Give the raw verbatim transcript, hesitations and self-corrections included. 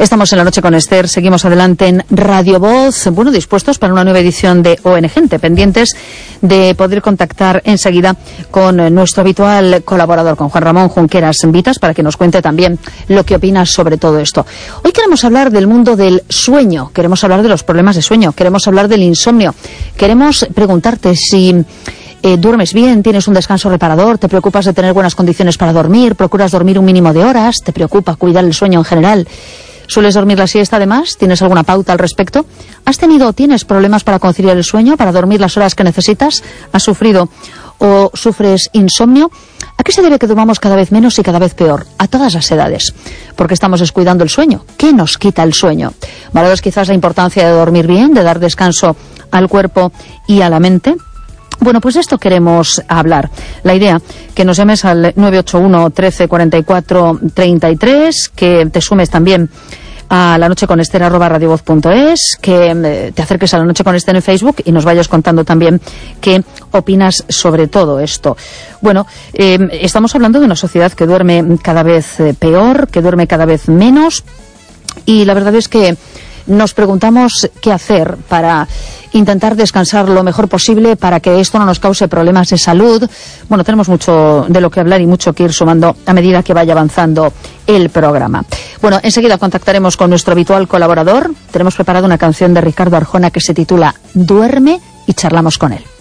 Estamos en la noche con Esther, seguimos adelante en Radio Voz, bueno, dispuestos para una nueva edición de O N Gente, pendientes de poder contactar enseguida con nuestro habitual colaborador, con Juan Ramón Junqueras Vitas, para que nos cuente también lo que opina sobre todo esto. Hoy queremos hablar del mundo del sueño, queremos hablar de los problemas de sueño, queremos hablar del insomnio, queremos preguntarte si Eh, duermes bien, tienes un descanso reparador, te preocupas de tener buenas condiciones para dormir, procuras dormir un mínimo de horas, te preocupa cuidar el sueño en general. ¿Sueles dormir la siesta además? ¿Tienes alguna pauta al respecto? ¿Has tenido o tienes problemas para conciliar el sueño, para dormir las horas que necesitas? ¿Has sufrido o sufres insomnio? ¿A qué se debe que durmamos cada vez menos y cada vez peor? A todas las edades. ¿Por qué estamos descuidando el sueño? ¿Qué nos quita el sueño? ¿Valoras quizás la importancia de dormir bien, de dar descanso al cuerpo y a la mente? Bueno, pues de esto queremos hablar. La idea, que nos llames al nueve ocho uno, trece, cuarenta y cuatro, treinta y tres, que te sumes también a la noche con Esther arroba radiovoz punto es, que eh, te acerques a la noche con Esther en Facebook y nos vayas contando también qué opinas sobre todo esto. Bueno, eh, estamos hablando de una sociedad que duerme cada vez eh, peor, que duerme cada vez menos, y la verdad es que nos preguntamos qué hacer para intentar descansar lo mejor posible, para que esto no nos cause problemas de salud. Bueno, tenemos mucho de lo que hablar y mucho que ir sumando a medida que vaya avanzando el programa. Bueno, enseguida contactaremos con nuestro habitual colaborador. Tenemos preparada una canción de Ricardo Arjona que se titula Duerme y charlamos con él.